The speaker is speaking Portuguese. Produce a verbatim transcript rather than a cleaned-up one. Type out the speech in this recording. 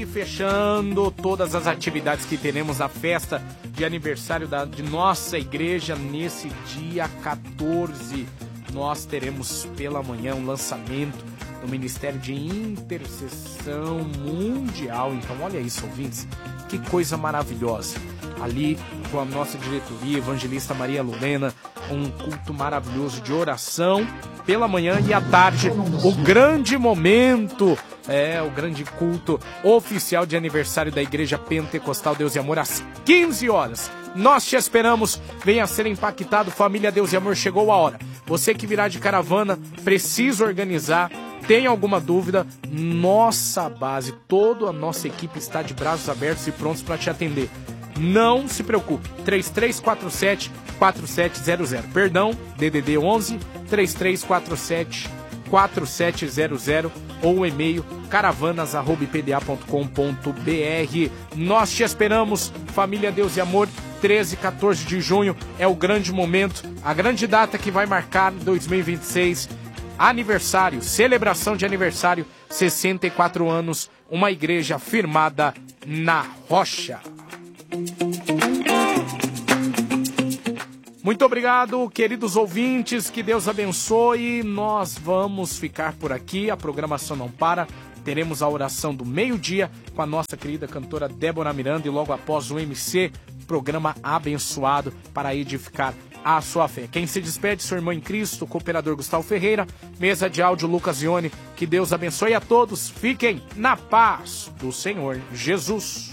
E fechando todas as atividades que teremos na festa de aniversário da, de nossa igreja nesse dia quatorze. Nós teremos pela manhã um lançamento do Ministério de Intercessão Mundial. Então olha isso, ouvintes, que coisa maravilhosa. Ali com a nossa diretoria, evangelista Maria Lorena, um culto maravilhoso de oração pela manhã e à tarde, o grande momento, é, o grande culto oficial de aniversário da Igreja Pentecostal Deus e Amor às quinze horas. Nós te esperamos, venha ser impactado, família Deus e Amor, chegou a hora. Você que virá de caravana, precisa organizar, tem alguma dúvida, nossa base, toda a nossa equipe está de braços abertos e prontos para te atender. Não se preocupe, três três quatro sete, quatro sete zero zero, perdão, D D D onze, três três quatro sete, quatro sete zero zero ou o e-mail caravanas arroba i p d a ponto com ponto b r. Nós te esperamos, família Deus e Amor, treze e quatorze de junho é o grande momento, a grande data que vai marcar dois mil e vinte e seis, aniversário, celebração de aniversário, sessenta e quatro anos, uma igreja firmada na rocha. Muito obrigado, queridos ouvintes, que Deus abençoe. Nós vamos ficar por aqui, a programação não para. Teremos a oração do meio-dia com a nossa querida cantora Débora Miranda e logo após o M C, programa abençoado para edificar a sua fé. Quem se despede, seu irmão em Cristo, o cooperador Gustavo Ferreira, mesa de áudio Lucas Ione. Que Deus abençoe a todos. Fiquem na paz do Senhor Jesus.